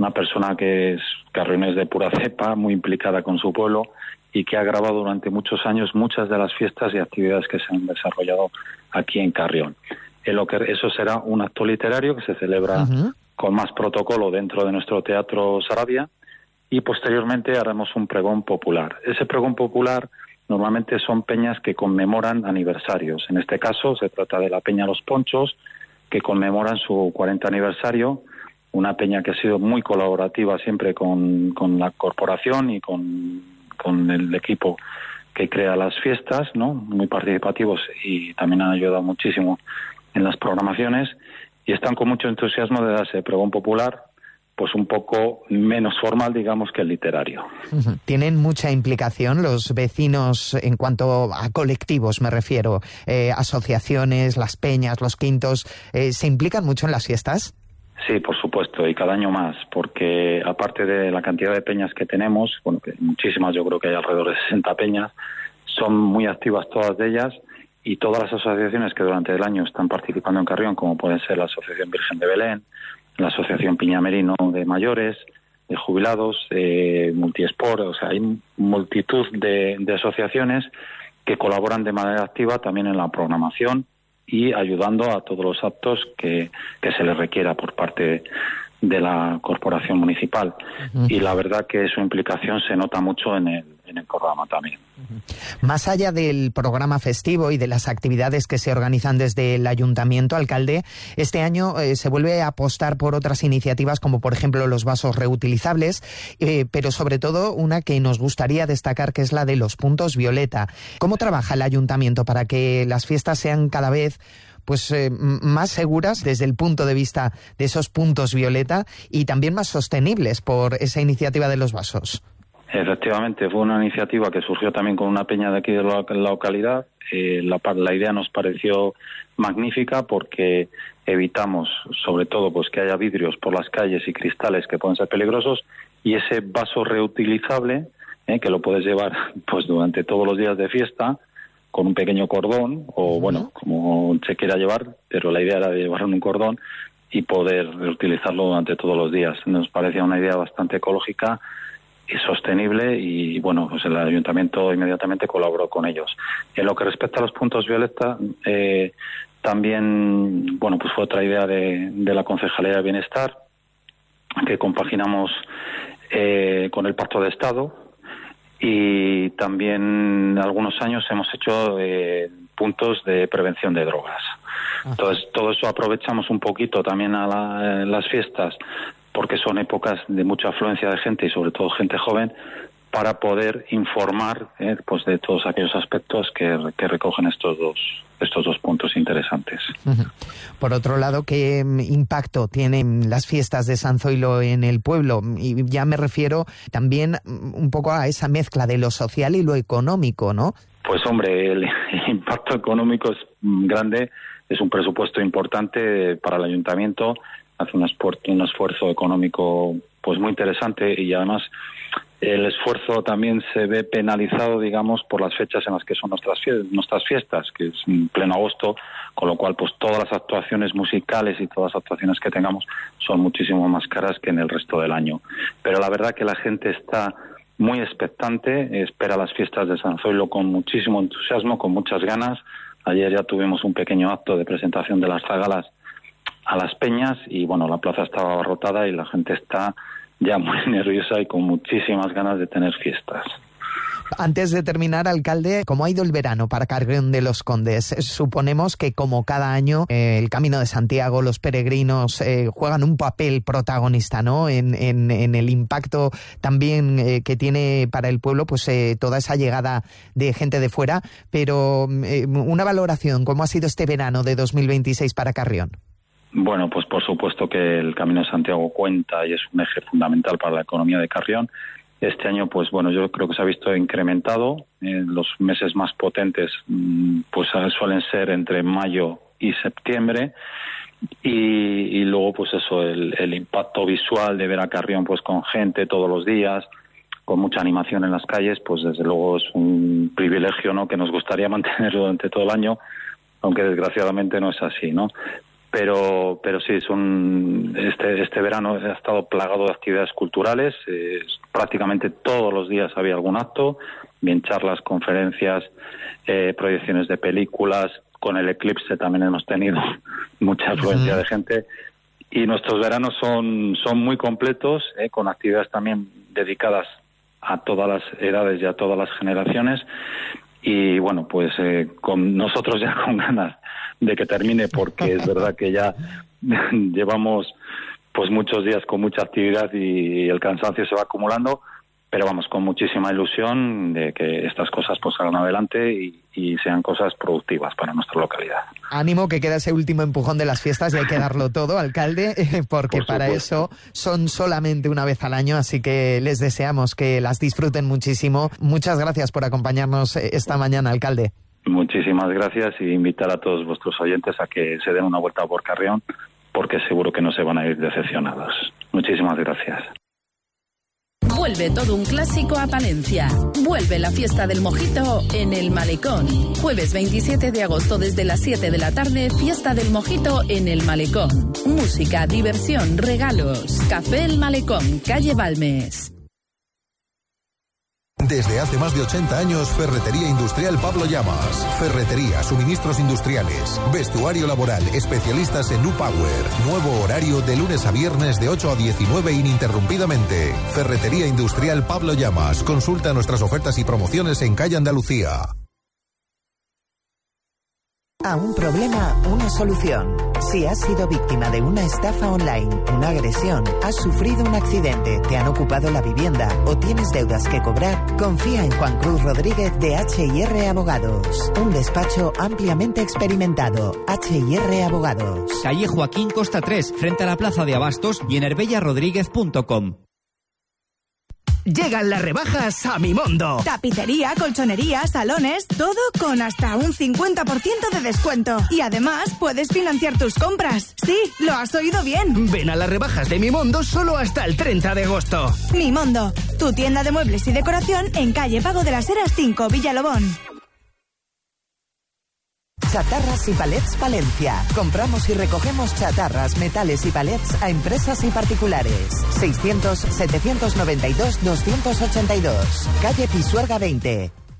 una persona que es carrionés de pura cepa, muy implicada con su pueblo y que ha grabado durante muchos años muchas de las fiestas y actividades que se han desarrollado aquí en Carrión. Eso será un acto literario que se celebra con más protocolo dentro de nuestro Teatro Sarabia, y posteriormente haremos un pregón popular. Ese pregón popular normalmente son peñas que conmemoran aniversarios. En este caso se trata de la Peña Los Ponchos, que conmemoran su 40 aniversario, una peña que ha sido muy colaborativa siempre con la corporación y con el equipo que crea las fiestas, ¿no? Muy participativos, y también han ayudado muchísimo en las programaciones, y están con mucho entusiasmo de darse pregón popular, pues un poco menos formal, digamos, que el literario. ¿Tienen mucha implicación los vecinos en cuanto a colectivos, me refiero, asociaciones, las peñas, los quintos, se implican mucho en las fiestas? Sí, por supuesto, y cada año más, porque aparte de la cantidad de peñas que tenemos, bueno, que muchísimas, yo creo que hay alrededor de 60 peñas, son muy activas todas de ellas, y todas las asociaciones que durante el año están participando en Carrión, como pueden ser la Asociación Virgen de Belén, la Asociación Piñamerino de Mayores, de Jubilados, Multiesport, o sea, hay multitud de asociaciones que colaboran de manera activa también en la programación y ayudando a todos los actos que se les requiera por parte de la corporación municipal. Y la verdad que su implicación se nota mucho en el programa también. Más allá del programa festivo y de las actividades que se organizan desde el ayuntamiento, alcalde, este año se vuelve a apostar por otras iniciativas como por ejemplo los vasos reutilizables, pero sobre todo una que nos gustaría destacar, que es la de los puntos violeta. ¿Cómo trabaja el ayuntamiento para que las fiestas sean cada vez más seguras desde el punto de vista de esos puntos violeta y también más sostenibles por esa iniciativa de los vasos? Efectivamente, fue una iniciativa que surgió también con una peña de aquí de la localidad. La idea nos pareció magnífica porque evitamos, sobre todo, pues que haya vidrios por las calles y cristales que pueden ser peligrosos, y ese vaso reutilizable, que lo puedes llevar pues durante todos los días de fiesta, con un pequeño cordón, o bueno, como se quiera llevar, pero la idea era de llevarlo en un cordón y poder reutilizarlo durante todos los días. Nos parecía una idea bastante ecológica y sostenible, y bueno, pues el ayuntamiento inmediatamente colaboró con ellos. En lo que respecta a los puntos violeta, también, bueno, pues fue otra idea de la Concejalía de Bienestar, que compaginamos con el Pacto de Estado, y también algunos años hemos hecho puntos de prevención de drogas. Entonces, todo eso aprovechamos un poquito también a las fiestas, porque son épocas de mucha afluencia de gente y sobre todo gente joven, para poder informar pues de todos aquellos aspectos que recogen estos dos puntos interesantes. Por otro lado, ¿qué impacto tienen las fiestas de San Zoilo en el pueblo? Y ya me refiero también un poco a esa mezcla de lo social y lo económico, ¿no? Pues hombre, el impacto económico es grande, es un presupuesto importante para el ayuntamiento, hace un esfuerzo económico pues muy interesante, y además el esfuerzo también se ve penalizado, digamos, por las fechas en las que son nuestras fiestas, que es en pleno agosto, con lo cual pues todas las actuaciones musicales y todas las actuaciones que tengamos son muchísimo más caras que en el resto del año. Pero la verdad que la gente está muy expectante, espera las fiestas de San Zoilo con muchísimo entusiasmo, con muchas ganas. Ayer ya tuvimos un pequeño acto de presentación de las zagalas a las peñas, y bueno, la plaza estaba abarrotada y la gente está ya muy nerviosa y con muchísimas ganas de tener fiestas. Antes de terminar, alcalde, ¿cómo ha ido el verano para Carrión de los Condes? Suponemos que, como cada año, el Camino de Santiago, los peregrinos juegan un papel protagonista, ¿no? En el impacto también que tiene para el pueblo, pues toda esa llegada de gente de fuera. Pero una valoración, ¿cómo ha sido este verano de 2026 para Carrión? Bueno, pues por supuesto que el Camino de Santiago cuenta y es un eje fundamental para la economía de Carrión. Este año, pues bueno, yo creo que se ha visto incrementado. Los meses más potentes pues suelen ser entre mayo y septiembre. Y luego, pues eso, el impacto visual de ver a Carrión pues con gente todos los días, con mucha animación en las calles, pues desde luego es un privilegio, ¿no?, que nos gustaría mantener durante todo el año, aunque desgraciadamente no es así, ¿no? Pero sí, este verano ha estado plagado de actividades culturales. Prácticamente todos los días había algún acto, bien charlas, conferencias, proyecciones de películas. Con el eclipse también hemos tenido mucha afluencia de gente. Y nuestros veranos son muy completos, con actividades también dedicadas a todas las edades y a todas las generaciones. Y bueno, pues con nosotros ya con ganas de que termine, porque es verdad que ya llevamos pues muchos días con mucha actividad y el cansancio se va acumulando, pero vamos, con muchísima ilusión de que estas cosas pues salgan adelante y sean cosas productivas para nuestra localidad. Ánimo, que queda ese último empujón de las fiestas y hay que darlo todo, alcalde, porque para eso son solamente una vez al año, así que les deseamos que las disfruten muchísimo. Muchas gracias por acompañarnos esta mañana, alcalde. Muchísimas gracias y invitar a todos vuestros oyentes a que se den una vuelta por Carrión, porque seguro que no se van a ir decepcionados. Muchísimas gracias. Vuelve todo un clásico a Palencia. Vuelve la fiesta del mojito en el Malecón. Jueves 27 de agosto desde las 7 de la tarde, fiesta del mojito en el Malecón. Música, diversión, regalos. Café El Malecón, calle Balmes. Desde hace más de 80 años, Ferretería Industrial Pablo Llamas. Ferretería, suministros industriales, vestuario laboral, especialistas en U-Power. Nuevo horario de lunes a viernes de 8 a 19 ininterrumpidamente. Ferretería Industrial Pablo Llamas. Consulta nuestras ofertas y promociones en calle Andalucía. A un problema, una solución. Si has sido víctima de una estafa online, una agresión, has sufrido un accidente, te han ocupado la vivienda o tienes deudas que cobrar, confía en Juan Cruz Rodríguez de H&R Abogados. Un despacho ampliamente experimentado. H&R Abogados. Calle Joaquín Costa 3, frente a la Plaza de Abastos y en herbellarodríguez.com. Llegan las rebajas a Mimondo. Tapicería, colchonería, salones, todo con hasta un 50% de descuento. Y además puedes financiar tus compras. Sí, lo has oído bien. Ven a las rebajas de Mimondo solo hasta el 30 de agosto. Mimondo, tu tienda de muebles y decoración en calle Pago de las Heras 5, Villalobón. Chatarras y Palets Palencia. Compramos y recogemos chatarras, metales y palets a empresas y particulares. 600-792-282. Calle Pisuerga 20.